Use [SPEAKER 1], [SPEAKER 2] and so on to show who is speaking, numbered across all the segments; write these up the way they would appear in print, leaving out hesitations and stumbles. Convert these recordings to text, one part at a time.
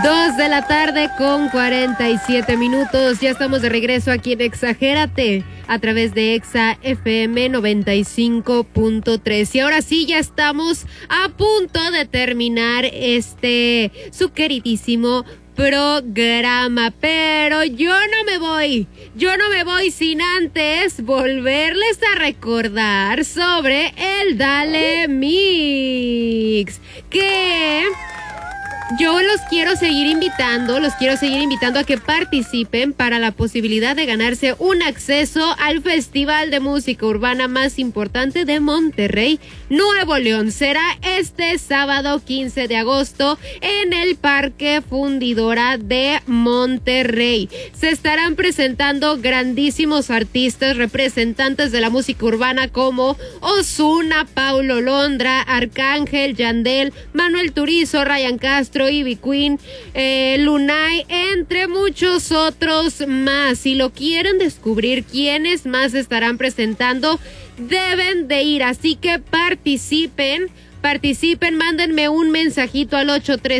[SPEAKER 1] 2 de la tarde con 47 minutos. Ya estamos de regreso aquí en Exagérate a través de Exa FM 95.3. Y ahora sí, ya estamos a punto de terminar su queridísimo programa, pero yo no me voy sin antes volverles a recordar sobre el Dale Mix, que yo los quiero seguir invitando a que participen para la posibilidad de ganarse un acceso al festival de música urbana más importante de Monterrey, Nuevo León. Será este sábado 15 de agosto en el Parque Fundidora de Monterrey. Se estarán presentando grandísimos artistas representantes de la música urbana como Ozuna, Paulo Londra, Arcángel, Yandel, Manuel Turizo, Ryan Castro, Ivy Queen, Lunay, entre muchos otros más. Si lo quieren descubrir quiénes más estarán presentando, deben de ir, así que participen, mándenme un mensajito al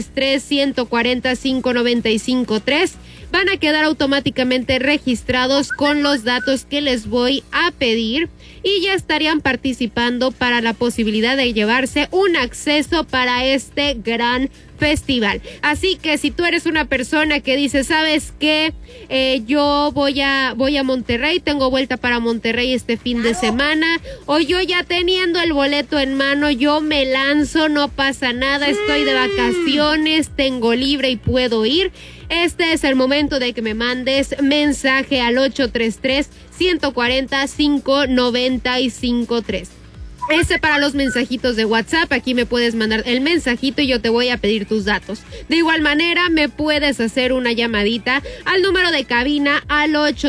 [SPEAKER 1] 833-140-5953. Van a quedar automáticamente registrados con los datos que les voy a pedir y ya estarían participando para la posibilidad de llevarse un acceso para este gran festival. Así que si tú eres una persona que dice, ¿sabes qué? Yo voy a Monterrey, tengo vuelta para Monterrey este fin de semana, o yo ya teniendo el boleto en mano, yo me lanzo, no pasa nada, estoy de vacaciones, tengo libre y puedo ir. Este es el momento de que me mandes mensaje al 833-140-5953. Para los mensajitos de WhatsApp, aquí me puedes mandar el mensajito y yo te voy a pedir tus datos. De igual manera, me puedes hacer una llamadita al número de cabina al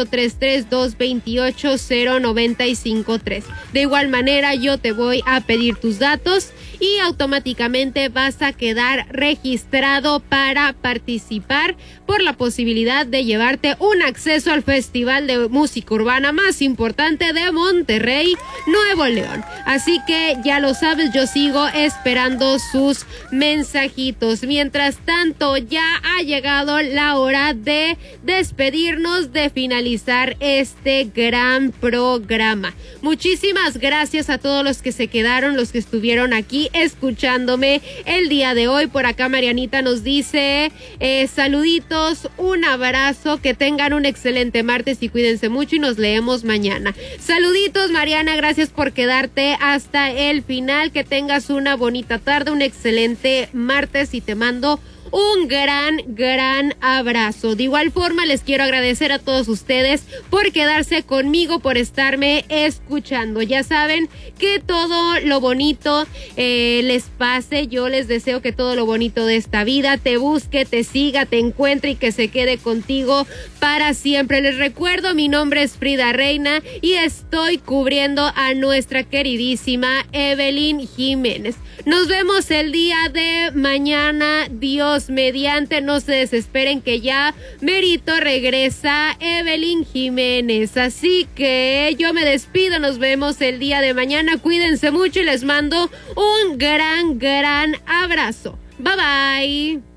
[SPEAKER 1] 833-228-0953. De igual manera, yo te voy a pedir tus datos y automáticamente vas a quedar registrado para participar por la posibilidad de llevarte un acceso al festival de música urbana más importante de Monterrey, Nuevo León. Así que ya lo sabes, yo sigo esperando sus mensajitos. Mientras tanto, ya ha llegado la hora de despedirnos, de finalizar este gran programa. Muchísimas gracias a todos los que se quedaron, los que estuvieron aquí escuchándome el día de hoy. Por acá Marianita nos dice, saluditos, un abrazo, que tengan un excelente martes y cuídense mucho y nos leemos mañana. Saluditos Mariana, gracias por quedarte hasta el final, que tengas una bonita tarde, un excelente martes y te mando un gran abrazo. De igual forma, les quiero agradecer a todos ustedes por quedarse conmigo, por estarme escuchando. Ya saben que todo lo bonito les pase. Yo les deseo que todo lo bonito de esta vida te busque, te siga, te encuentre y que se quede contigo para siempre. Les recuerdo, mi nombre es Frida Reina y estoy cubriendo a nuestra queridísima Evelyn Jiménez. Nos vemos el día de mañana, Dios mediante. No se desesperen que ya merito regresa Evelyn Jiménez. Así que yo me despido, nos vemos el día de mañana. Cuídense mucho y les mando un gran abrazo. Bye bye.